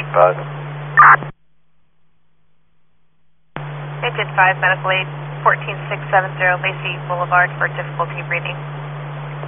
5. Engine 5, medical aid, 14670 Lacey Boulevard for difficulty breathing.